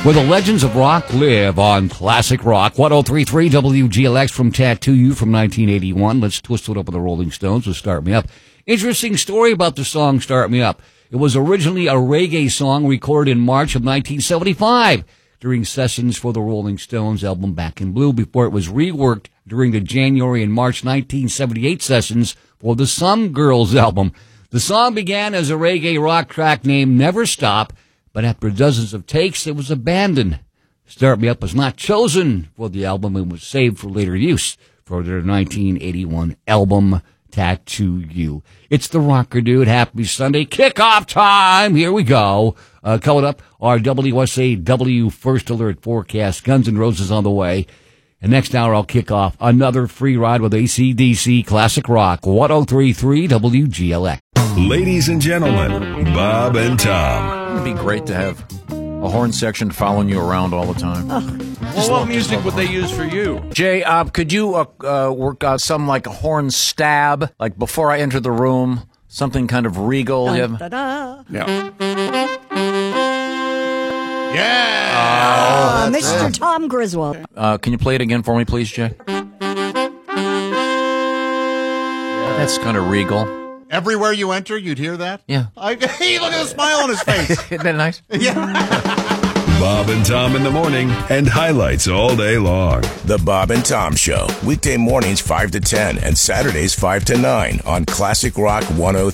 where the legends of rock live on Classic Rock. 103.3 WGLX from Tattoo You from 1981. Let's twist it up with the Rolling Stones with Start Me Up. Interesting story about the song Start Me Up. It was originally a reggae song recorded in March of 1975 during sessions for the Rolling Stones album Back in Blue before it was reworked during the January and March 1978 sessions for the Some Girls album. The song began as a reggae rock track named Never Stop, but after dozens of takes, it was abandoned. Start Me Up was not chosen for the album and was saved for later use for their 1981 album, Tattoo You. It's the Rocker Dude. Happy Sunday. Kickoff time. Here we go. Coming up, our WSAW First Alert forecast. Guns N' Roses on the way. And next hour, I'll kick off another free ride with AC/DC Classic Rock. 103.3 WGLX. Ladies and gentlemen, Bob and Tom. It'd be great to have a horn section following you around all the time. Well, what music would they use for you? Jay, could you work out some like a horn stab, like before I enter the room, something kind of regal? Dun, da, da. Yeah. Mr. Tom Griswold. Can you play it again for me, please, Jay? That's kind of regal. Everywhere you enter, you'd hear that? Yeah. Hey, look at the smile on his face. Isn't that nice? Yeah. Bob and Tom in the morning and highlights all day long. The Bob and Tom Show, weekday mornings 5 to 10 and Saturdays 5 to 9 on Classic Rock 103.